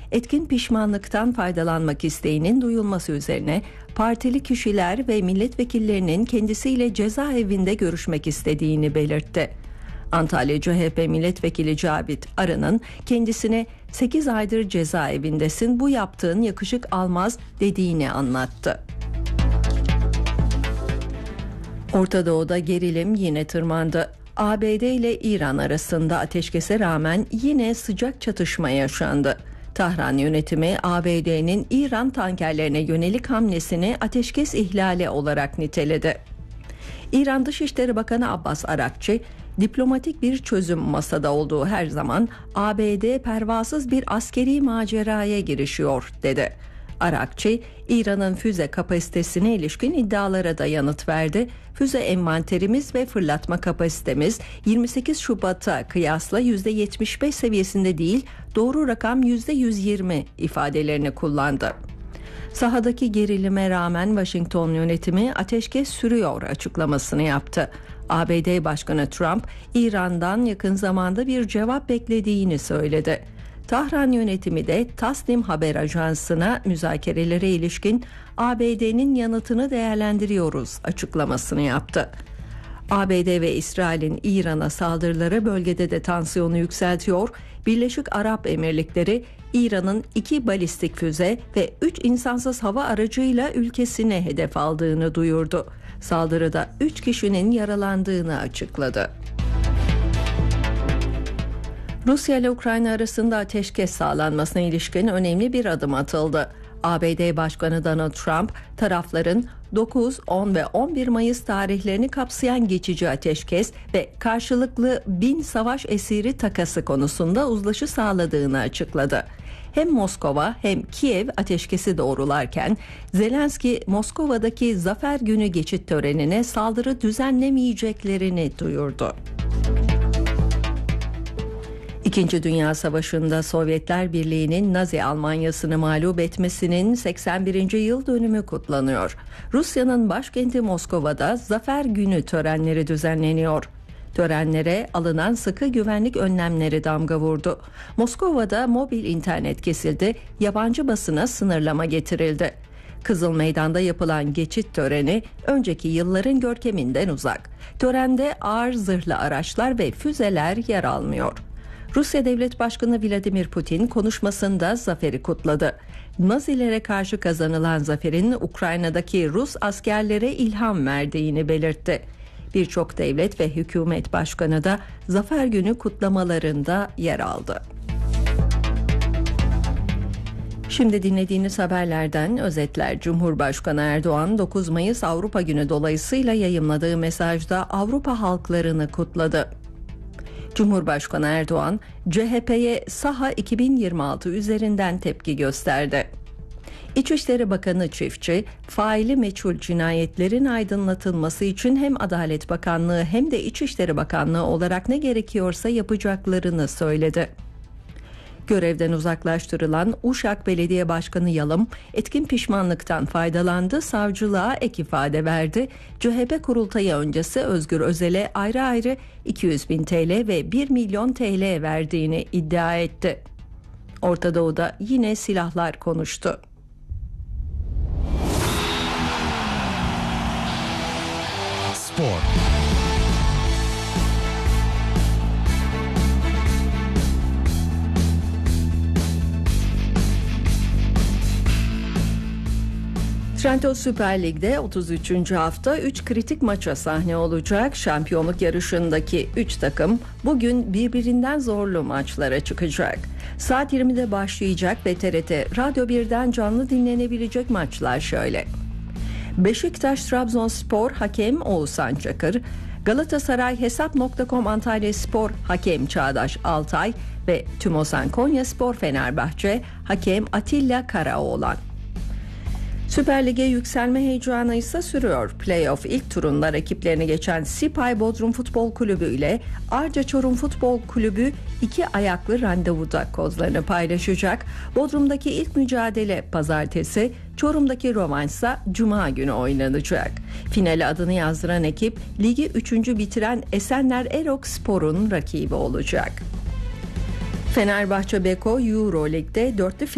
etkin pişmanlıktan faydalanmak isteğinin duyulması üzerine partili kişiler ve milletvekillerinin kendisiyle cezaevinde görüşmek istediğini belirtti. Antalya CHP Milletvekili Cavit Arı'nın kendisine 8 aydır cezaevindesin, bu yaptığın yakışık almaz dediğini anlattı. Orta Doğu'da gerilim yine tırmandı. ABD ile İran arasında ateşkese rağmen yine sıcak çatışma yaşandı. Tahran yönetimi ABD'nin İran tankerlerine yönelik hamlesini ateşkes ihlali olarak niteledi. İran Dışişleri Bakanı Abbas Arakçı, diplomatik bir çözüm masada olduğu her zaman ABD pervasız bir askeri maceraya girişiyor dedi. Arakçı, İran'ın füze kapasitesine ilişkin iddialara da yanıt verdi. Füze envanterimiz ve fırlatma kapasitemiz 28 Şubat'a kıyasla %75 seviyesinde değil, doğru rakam %120 ifadelerini kullandı. Sahadaki gerilime rağmen Washington yönetimi ateşkes sürüyor açıklamasını yaptı. ABD Başkanı Trump, İran'dan yakın zamanda bir cevap beklediğini söyledi. Tahran yönetimi de Tasnim Haber Ajansı'na müzakerelere ilişkin ABD'nin yanıtını değerlendiriyoruz açıklamasını yaptı. ABD ve İsrail'in İran'a saldırıları bölgede de tansiyonu yükseltiyor. Birleşik Arap Emirlikleri İran'ın 2 balistik füze ve 3 insansız hava aracıyla ülkesine hedef aldığını duyurdu. Saldırıda 3 kişinin yaralandığını açıkladı. Rusya ile Ukrayna arasında ateşkes sağlanmasına ilişkin önemli bir adım atıldı. ABD Başkanı Donald Trump, tarafların 9, 10 ve 11 Mayıs tarihlerini kapsayan geçici ateşkes ve karşılıklı 1000 savaş esiri takası konusunda uzlaşı sağladığını açıkladı. Hem Moskova hem Kiev ateşkesi doğrularken Zelenski Moskova'daki Zafer Günü geçit törenine saldırı düzenlemeyeceklerini duyurdu. İkinci Dünya Savaşı'nda Sovyetler Birliği'nin Nazi Almanyası'nı mağlup etmesinin 81. yıl dönümü kutlanıyor. Rusya'nın başkenti Moskova'da Zafer Günü törenleri düzenleniyor. Törenlere alınan sıkı güvenlik önlemleri damga vurdu. Moskova'da mobil internet kesildi, yabancı basına sınırlama getirildi. Kızıl Meydan'da yapılan geçit töreni önceki yılların görkeminden uzak. Törende ağır zırhlı araçlar ve füzeler yer almıyor. Rusya Devlet Başkanı Vladimir Putin konuşmasında zaferi kutladı. Nazilere karşı kazanılan zaferin Ukrayna'daki Rus askerlere ilham verdiğini belirtti. Birçok devlet ve hükümet başkanı da Zafer Günü kutlamalarında yer aldı. Şimdi dinlediğiniz haberlerden özetler. Cumhurbaşkanı Erdoğan 9 Mayıs Avrupa Günü dolayısıyla yayımladığı mesajda Avrupa halklarını kutladı. Cumhurbaşkanı Erdoğan, CHP'ye Saha 2026 üzerinden tepki gösterdi. İçişleri Bakanı Çiftçi, faili meçhul cinayetlerin aydınlatılması için hem Adalet Bakanlığı hem de İçişleri Bakanlığı olarak ne gerekiyorsa yapacaklarını söyledi. Görevden uzaklaştırılan Uşak Belediye Başkanı Yalım, etkin pişmanlıktan faydalandı, savcılığa ek ifade verdi. CHP kurultayı öncesi Özgür Özel'e ayrı ayrı 200.000 TL ve 1 milyon TL verdiğini iddia etti. Orta Doğu'da yine silahlar konuştu. Spor. Trendyol Süper Lig'de 33. hafta 3 kritik maça sahne olacak. Şampiyonluk yarışındaki 3 takım bugün birbirinden zorlu maçlara çıkacak. Saat 20'de başlayacak ve TRT Radyo 1'den canlı dinlenebilecek maçlar şöyle. Beşiktaş Trabzonspor hakem Oğuzhan Çakır, Galatasaray Hesap.com Antalyaspor hakem Çağdaş Altay ve Tümosan Konyaspor Fenerbahçe hakem Atilla Karaoğlan. Süper Lig'e yükselme heyecanı ise sürüyor. Playoff ilk turunda rakiplerini geçen Sipay Bodrum Futbol Kulübü ile Arca Çorum Futbol Kulübü 2 ayaklı randevuda kozlarını paylaşacak. Bodrum'daki ilk mücadele pazartesi, Çorum'daki rövanşsa cuma günü oynanacak. Finale adını yazdıran ekip ligi 3. bitiren Esenler Erok Spor'un rakibi olacak. Fenerbahçe Beko Euro Lig'de 4'lü